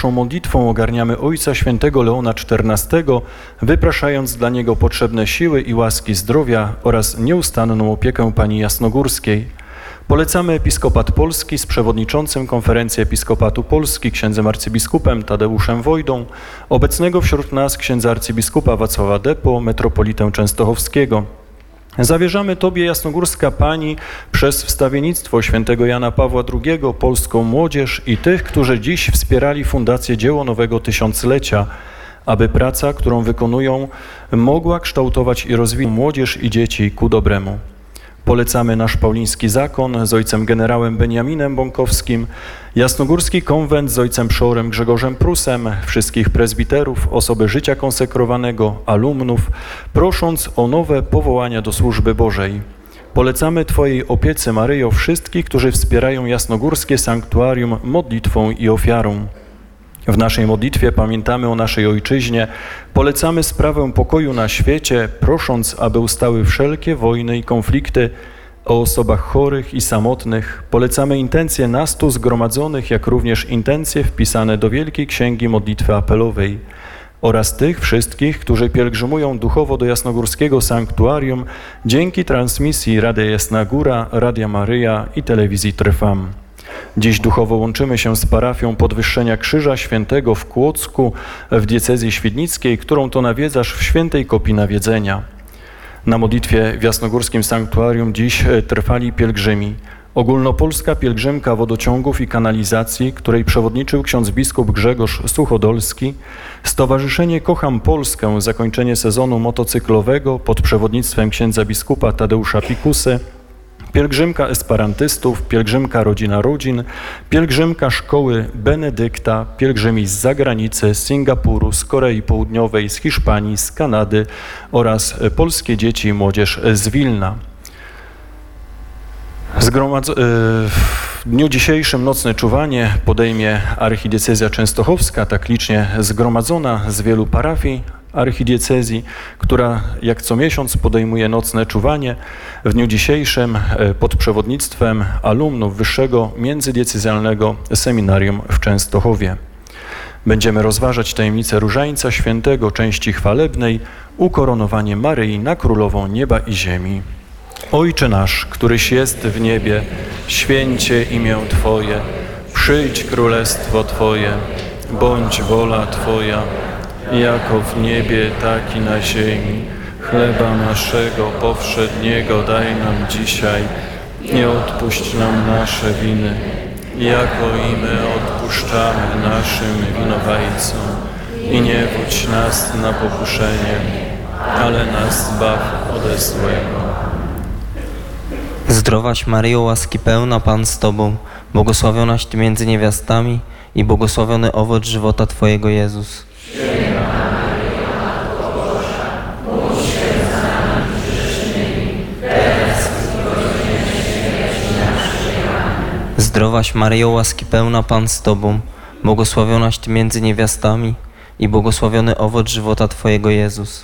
naszą modlitwą ogarniamy Ojca Świętego Leona XIV, wypraszając dla niego potrzebne siły i łaski zdrowia oraz nieustanną opiekę Pani Jasnogórskiej. Polecamy Episkopat Polski z przewodniczącym Konferencji Episkopatu Polski księdzem arcybiskupem Tadeuszem Wojdą, obecnego wśród nas księdza arcybiskupa Wacława Depo, metropolitę częstochowskiego. Zawierzamy Tobie, Jasnogórska Pani, przez wstawiennictwo świętego Jana Pawła II, polską młodzież i tych, którzy dziś wspierali Fundację Dzieło Nowego Tysiąclecia, aby praca, którą wykonują, mogła kształtować i rozwijać młodzież i dzieci ku dobremu. Polecamy nasz pauliński zakon z ojcem generałem Beniaminem Bąkowskim, Jasnogórski konwent z ojcem przeorem Grzegorzem Prusem, wszystkich prezbiterów, osoby życia konsekrowanego, alumnów, prosząc o nowe powołania do służby Bożej. Polecamy Twojej opiece, Maryjo, wszystkich, którzy wspierają jasnogórskie sanktuarium modlitwą i ofiarą. W naszej modlitwie pamiętamy o naszej ojczyźnie, polecamy sprawę pokoju na świecie, prosząc, aby ustały wszelkie wojny i konflikty, o osobach chorych i samotnych. Polecamy intencje nas tu zgromadzonych, jak również intencje wpisane do Wielkiej Księgi Modlitwy Apelowej oraz tych wszystkich, którzy pielgrzymują duchowo do jasnogórskiego sanktuarium dzięki transmisji Radia Jasna Góra, Radia Maryja i telewizji Trwam. Dziś duchowo łączymy się z parafią Podwyższenia Krzyża Świętego w Kłodzku w diecezji świdnickiej, którą to nawiedzasz w świętej kopii nawiedzenia. Na modlitwie w jasnogórskim sanktuarium dziś trwali pielgrzymi. Ogólnopolska pielgrzymka wodociągów i kanalizacji, której przewodniczył ksiądz biskup Grzegorz Suchodolski, Stowarzyszenie Kocham Polskę, zakończenie sezonu motocyklowego pod przewodnictwem księdza biskupa Tadeusza Pikusy, pielgrzymka esperantystów, pielgrzymka Rodzina Rodzin, pielgrzymka Szkoły Benedykta, pielgrzymi z zagranicy, z Singapuru, z Korei Południowej, z Hiszpanii, z Kanady oraz polskie dzieci i młodzież z Wilna. W dniu dzisiejszym nocne czuwanie podejmie archidiecezja częstochowska, tak licznie zgromadzona z wielu parafii archidiecezji, która jak co miesiąc podejmuje nocne czuwanie. W dniu dzisiejszym pod przewodnictwem alumnów Wyższego Międzydiecezjalnego Seminarium w Częstochowie. Będziemy rozważać tajemnicę Różańca Świętego, części chwalebnej, ukoronowanie Maryi na Królową Nieba i Ziemi. Ojcze nasz, któryś jest w niebie, święcie imię Twoje, przyjdź królestwo Twoje, bądź wola Twoja, jako w niebie, tak i na ziemi. Chleba naszego powszedniego daj nam dzisiaj. Nie odpuść nam nasze winy, jako i my odpuszczamy naszym winowajcom. I nie wódź nas na pokuszenie, ale nas zbaw ode złego. Zdrowaś Maryjo, łaski pełna, Pan z Tobą, błogosławionaś Ty między niewiastami i błogosławiony owoc żywota Twojego, Jezus. Zdrowaś Maryjo, łaski pełna, Pan z Tobą, błogosławionaś Ty między niewiastami i błogosławiony owoc żywota Twojego, Jezus.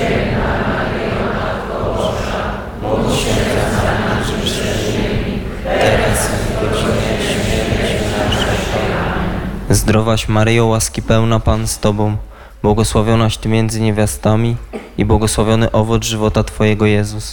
Zdrowaś Maryjo, łaski pełna, Pan z Tobą, błogosławionaś Ty między niewiastami i błogosławiony owoc żywota Twojego, Jezus.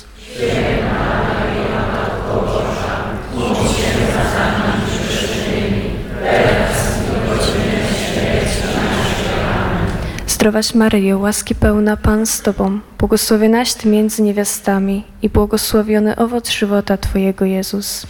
Zdrowaś Maryjo, łaski pełna, Pan z Tobą, błogosławionaś Ty między niewiastami i błogosławiony owoc żywota Twojego, Jezus.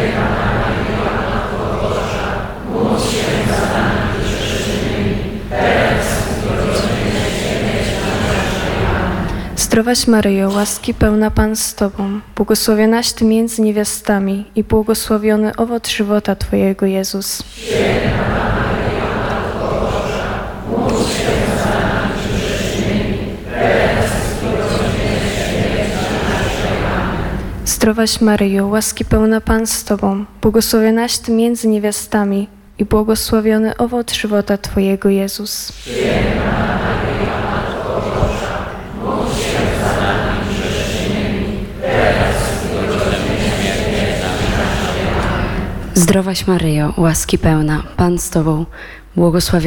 Zdrowaś Maryjo, łaski pełna, Pan z Tobą, błogosławionaś Ty między niewiastami i błogosławiony owoc żywota Twojego, Jezus. Zdrowaś Maryjo, łaski pełna, Pan z Tobą, błogosławionaś Ty między niewiastami i błogosławiony owoc żywota Twojego, Jezus. Zdrowaś Maryjo, łaski pełna, Pan z Tobą, błogosławiona